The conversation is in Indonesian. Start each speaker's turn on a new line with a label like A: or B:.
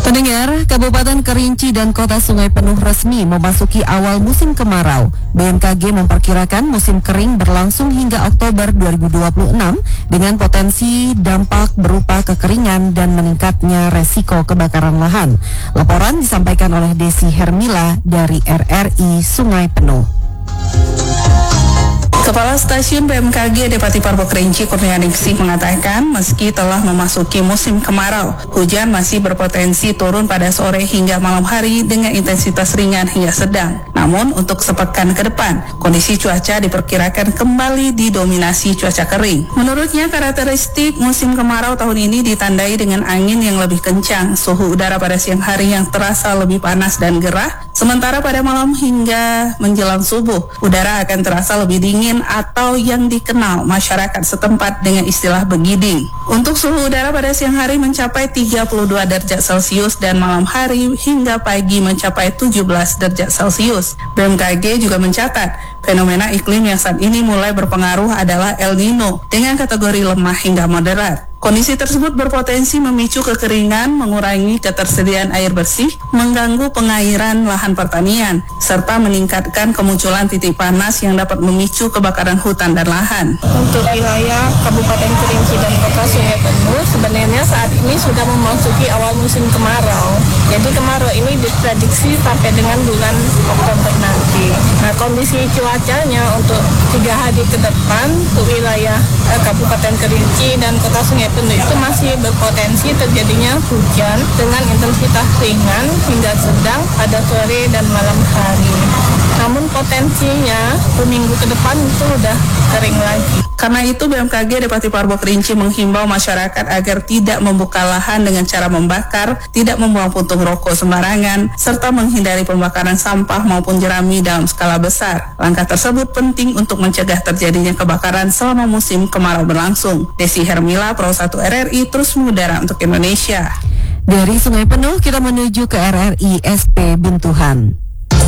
A: Pendengar, Kabupaten Kerinci dan Kota Sungai Penuh resmi memasuki awal musim kemarau. BMKG memperkirakan musim kering berlangsung hingga Oktober 2026 dengan potensi dampak berupa kekeringan dan meningkatnya resiko kebakaran lahan. Laporan disampaikan oleh Desi Hermila dari RRI Sungai Penuh.
B: Kepala Stasiun BMKG Depati Parbo Kerinci Kurnianingsih mengatakan meski telah memasuki musim kemarau, hujan masih berpotensi turun pada sore hingga malam hari dengan intensitas ringan hingga sedang. Namun untuk sepekan ke depan, kondisi cuaca diperkirakan kembali didominasi cuaca kering. Menurutnya karakteristik musim kemarau tahun ini ditandai dengan angin yang lebih kencang, suhu udara pada siang hari yang terasa lebih panas dan gerah, sementara pada malam hingga menjelang subuh, udara akan terasa lebih dingin atau yang dikenal masyarakat setempat dengan istilah begiding. Untuk suhu udara pada siang hari mencapai 32 derajat Celcius dan malam hari hingga pagi mencapai 17 derajat Celcius. BMKG juga mencatat fenomena iklim yang saat ini mulai berpengaruh adalah El Nino dengan kategori lemah hingga moderat. Kondisi tersebut berpotensi memicu kekeringan, mengurangi ketersediaan air bersih, mengganggu pengairan lahan pertanian, serta meningkatkan kemunculan titik panas yang dapat memicu kebakaran hutan dan lahan.
C: Untuk wilayah Kabupaten Kerinci dan Kota Sungai Penuh, sebenarnya saat ini sudah memasuki awal musim kemarau. Jadi kemarau ini diprediksi sampai dengan bulan Oktober nanti. Nah, kondisi cuacanya untuk 3 hari ke depan untuk wilayah Kabupaten Kerinci dan Kota Sungai Penuh itu masih berpotensi terjadinya hujan dengan intensitas ringan hingga sedang pada sore dan malam hari. Namun potensinya seminggu ke depan itu udah kering lagi.
B: Karena itu BMKG Depati Parbo Kerinci menghimbau masyarakat agar tidak membuka lahan dengan cara membakar, tidak membuang puntung rokok sembarangan, serta menghindari pembakaran sampah maupun jerami dalam skala besar. Langkah tersebut penting untuk mencegah terjadinya kebakaran selama musim kemarau berlangsung. Desi Hermila, Pro 1 RRI, terus mengudara untuk Indonesia.
A: Dari Sungai Penuh kita menuju ke RRI SP Buntuhan.